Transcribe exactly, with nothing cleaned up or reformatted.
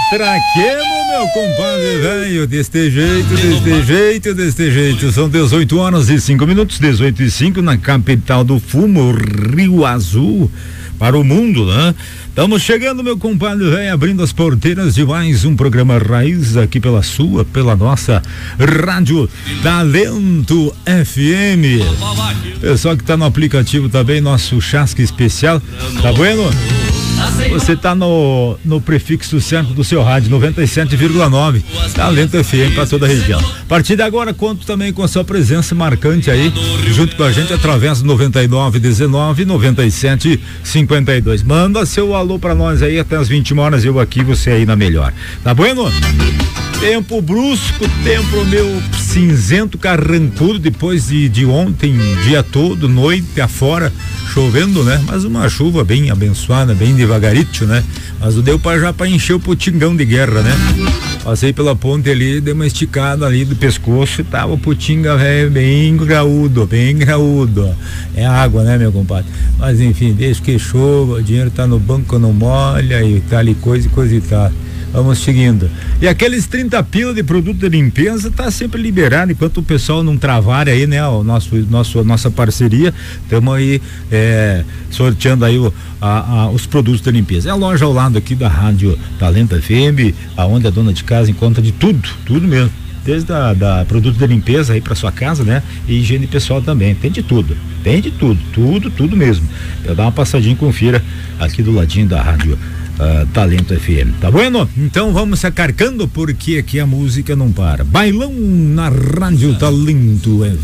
Traquemo, meu compadre velho, deste jeito, deste jeito, deste jeito. São dezoito horas e cinco minutos, dezoito e cinco na capital do fumo, Rio Azul, para o mundo, né? Estamos chegando, meu compadre velho, abrindo as porteiras de mais um programa Raiz aqui pela sua, pela nossa Rádio Talento F M. Pessoal que tá no aplicativo também, nosso chasque especial, tá bueno? Você tá no, no prefixo certo do seu rádio, noventa e sete vírgula nove, Talento F M para toda a região. A partir de agora, conto também com a sua presença marcante aí, junto com a gente, através do noventa e nove dezenove, noventa e sete cinquenta e dois. Manda seu alô para nós aí até as vinte horas, eu aqui, você aí na melhor. Tá bueno? Tempo brusco, tempo meu cinzento, carrancudo, depois de, de ontem, dia todo, noite afora, chovendo, né? Mas uma chuva bem abençoada, bem devagarito, né? Mas deu pra já pra encher o putingão de guerra, né? Passei pela ponte ali, dei uma esticada ali do pescoço e tava o putinga, velho, bem graúdo, bem graúdo. É água, né, meu compadre? Mas enfim, desde que chova, o dinheiro tá no banco, não molha e tal e coisa e coisa e tal. Vamos seguindo. E aqueles trinta pila de produto de limpeza tá sempre liberado, enquanto o pessoal não travar aí, né? O nosso, nosso, nossa parceria, estamos aí é, sorteando aí o, a, a, os produtos de limpeza. É a loja ao lado aqui da Rádio Talento F M, aonde a dona de casa encontra de tudo, tudo mesmo. Desde a, da produto de limpeza aí para sua casa, né? E higiene pessoal também, tem de tudo, tem de tudo, tudo, tudo mesmo. Eu dar uma passadinha, confira aqui do ladinho da Rádio Uh, Talento F M, tá bueno? Então vamos se acarcando porque aqui a música não para. Bailão na Rádio Talento F M.